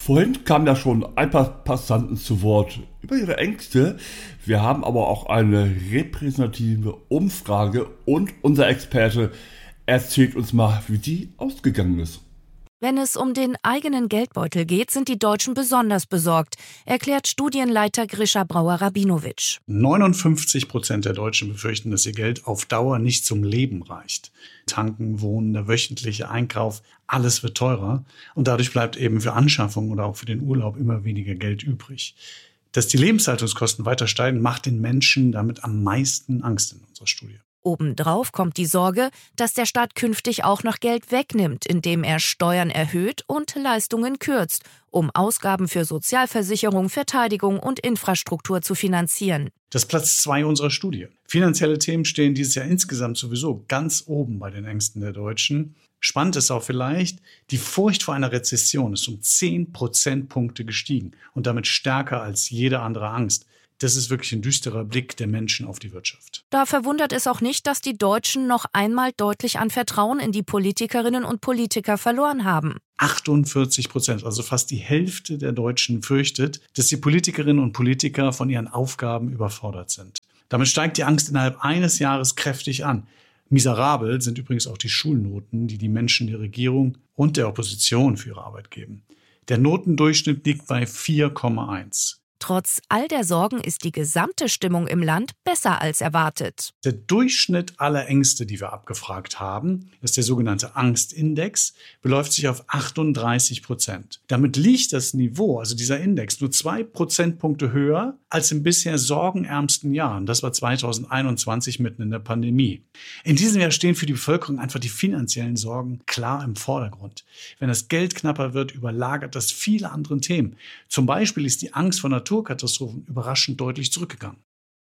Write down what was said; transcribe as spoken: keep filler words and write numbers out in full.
Vorhin kamen ja schon ein paar Passanten zu Wort über ihre Ängste. Wir haben aber auch eine repräsentative Umfrage und unser Experte erzählt uns mal, wie die ausgegangen ist. Wenn es um den eigenen Geldbeutel geht, sind die Deutschen besonders besorgt, erklärt Studienleiter Grisha Brauer-Rabinowitsch. neunundfünfzig Prozent der Deutschen befürchten, dass ihr Geld auf Dauer nicht zum Leben reicht. Tanken, Wohnen, der wöchentliche Einkauf, alles wird teurer. Und dadurch bleibt eben für Anschaffung oder auch für den Urlaub immer weniger Geld übrig. Dass die Lebenshaltungskosten weiter steigen, macht den Menschen damit am meisten Angst in unserer Studie. Obendrauf kommt die Sorge, dass der Staat künftig auch noch Geld wegnimmt, indem er Steuern erhöht und Leistungen kürzt, um Ausgaben für Sozialversicherung, Verteidigung und Infrastruktur zu finanzieren. Das ist Platz zwei unserer Studie. Finanzielle Themen stehen dieses Jahr insgesamt sowieso ganz oben bei den Ängsten der Deutschen. Spannend ist auch vielleicht, die Furcht vor einer Rezession ist um zehn Prozentpunkte gestiegen und damit stärker als jede andere Angst. Das ist wirklich ein düsterer Blick der Menschen auf die Wirtschaft. Da verwundert es auch nicht, dass die Deutschen noch einmal deutlich an Vertrauen in die Politikerinnen und Politiker verloren haben. achtundvierzig Prozent, also fast die Hälfte der Deutschen fürchtet, dass die Politikerinnen und Politiker von ihren Aufgaben überfordert sind. Damit steigt die Angst innerhalb eines Jahres kräftig an. Miserabel sind übrigens auch die Schulnoten, die die Menschen der Regierung und der Opposition für ihre Arbeit geben. Der Notendurchschnitt liegt bei vier Komma eins. Trotz all der Sorgen ist die gesamte Stimmung im Land besser als erwartet. Der Durchschnitt aller Ängste, die wir abgefragt haben, das ist der sogenannte Angstindex, beläuft sich auf achtunddreißig Prozent. Damit liegt das Niveau, also dieser Index, nur zwei Prozentpunkte höher als im bisher sorgenärmsten Jahr. Das war zweitausendeinundzwanzig mitten in der Pandemie. In diesem Jahr stehen für die Bevölkerung einfach die finanziellen Sorgen klar im Vordergrund. Wenn das Geld knapper wird, überlagert das viele andere Themen. Zum Beispiel ist die Angst vor Naturkatastrophen überraschend deutlich zurückgegangen.